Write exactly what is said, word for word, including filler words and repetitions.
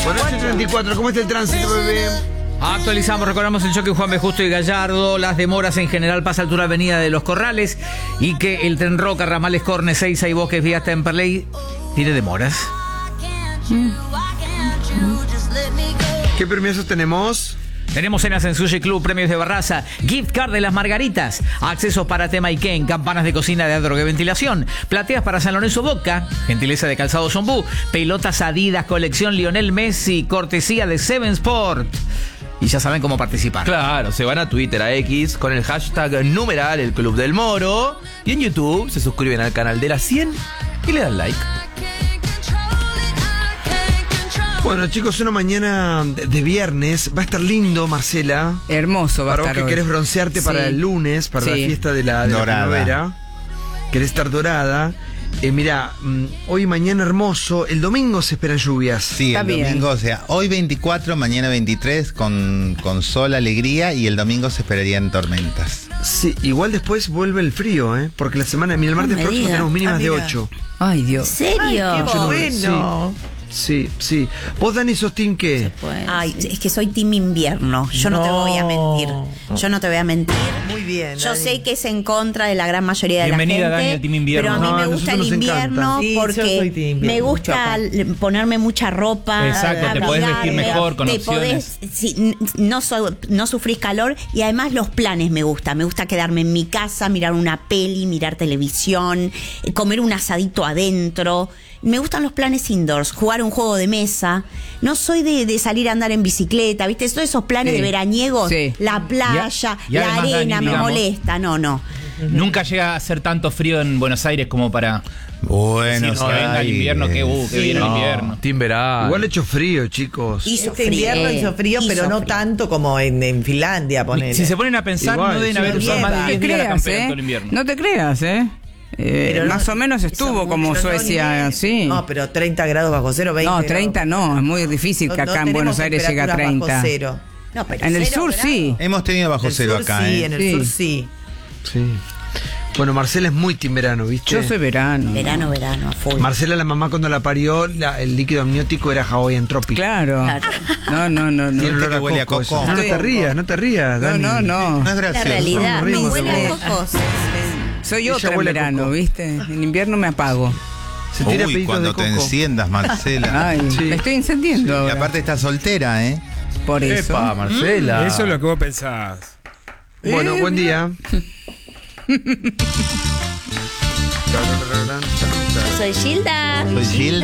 Bueno, ocho treinta y cuatro, ¿cómo está el tránsito, bebé? Actualizamos, recordamos el choque Juan B. Justo y Gallardo, las demoras en general pasa altura Avenida de los Corrales y que el tren Roca, Ramales Cornes, Seiza y Bosques vía Temperley tiene demoras. Mm. ¿Qué permisos tenemos? Tenemos cenas en Sushi Club, premios de Barraza, gift card de las Margaritas, accesos para tema Iken, campanas de cocina de droga y ventilación, plateas para San Lorenzo Boca, gentileza de Calzado Zombú, pelotas Adidas, colección Lionel Messi, cortesía de Seven Sport. Y ya saben cómo participar. Claro, se van a Twitter, a X, con el hashtag numeral el Club del Moro. Y en YouTube se suscriben al canal de la cien y le dan like. Bueno, chicos, una mañana de viernes. Va a estar lindo, Marcela. Hermoso va a para estar vos que hoy. querés broncearte Sí. para el lunes, para Sí. la fiesta de la, de la Dorada. primavera. Querés estar dorada. Eh, mirá, mm, hoy y mañana hermoso. El domingo se esperan lluvias. Sí, Está el bien. domingo, o sea, hoy veinticuatro, mañana veintitrés, con, con sol, alegría, y el domingo se esperarían tormentas. Sí, igual después vuelve el frío, ¿eh? Porque la semana, mira, el martes me próximo diga. tenemos mínimas Ah, de mira. ocho. Ay, ¿En Dios. serio? Yo no- bueno. Sí, sí. ¿Vos, Dani, sos team qué? Ay, es que soy team invierno. Yo no, te voy a mentir. Yo no te voy a mentir. Muy bien. Yo Dani. sé que es en contra de la gran mayoría de Bienvenida, la gente. Dani, al team invierno. Pero a mí No, me a gusta el nosotros nos invierno encanta. Sí, yo soy porque team invierno. me gusta l- ponerme mucha ropa. Exacto, te podés vestir abrigarme, mejor, con te opciones. podés- sí, n- no, so- no sufrís calor y además los planes me gustan. Me gusta quedarme en mi casa, mirar una peli, mirar televisión, eh, comer un asadito adentro. Me gustan los planes indoors, jugar un juego de mesa. No soy de, de salir a andar en bicicleta, ¿viste? Todos esos planes Sí. de veraniegos, Sí. la playa, Y- y la además, arena, Dani, me digamos, molesta. No, no. Nunca llega a hacer tanto frío en Buenos Aires como para Bueno, decir, que venga el invierno, que, uh, que Sí. viene el No. invierno. Team verano. Igual ha hecho frío, chicos. Hizo Este frío. invierno hizo frío, Hizo pero no frío. tanto como en, en Finlandia, ponele. Si se ponen a pensar, Igual, no deben sí, haber no usado más de nieva. No te diez días la creas, campera ¿eh? todo el invierno. No te creas, ¿eh? Eh, Pero más no- o menos estuvo como Pero no Suecia, nieva. sí. No, pero treinta grados bajo cero, veinte. No, treinta no, es muy difícil No- que no acá en tenemos Buenos Aires llegue a temperaturas bajo treinta. cero. No, pero En el cero sur grado. sí. hemos tenido bajo En el cero sur acá, sí, ¿eh? en el Sí. sur sí. Sí. Bueno, Marcela es muy team verano, ¿viste? Yo soy verano. Verano, verano, a full. Marcela, la mamá, cuando la parió, la- el líquido amniótico era Hawaiian Tropic. Claro. Claro. No, no, no, no. Tiene olor que a huele a coco, coco. eso. No, no Sí. te rías, no te rías, No, Dani. no, no. No es La gracioso. realidad. Nos Me rimos huele a de cocos. Soy Ella otra en huele a verano, coco. ¿viste? En invierno me apago. Se tira Uy, peditos cuando de te coco. enciendas, Marcela. Ay, Sí. me estoy encendiendo Y ahora. aparte estás soltera, ¿eh? Por eso. Epa, Marcela. Eso es lo que vos pensás. Bueno, buen día. Soy Gilda. Soy Gilda.